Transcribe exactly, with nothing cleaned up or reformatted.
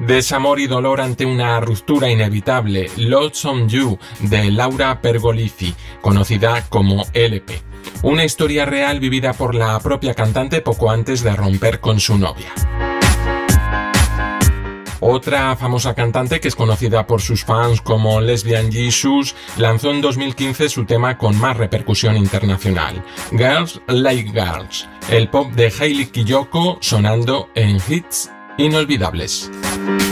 Desamor y dolor ante una ruptura inevitable, Lost on You, de Laura Pergolizzi, conocida como L P. Una historia real vivida por la propia cantante poco antes de romper con su novia. Otra famosa cantante, que es conocida por sus fans como Lesbian Jesus, lanzó en dos mil quince su tema con más repercusión internacional, Girls Like Girls, el pop de Hayley Kiyoko sonando en hits inolvidables.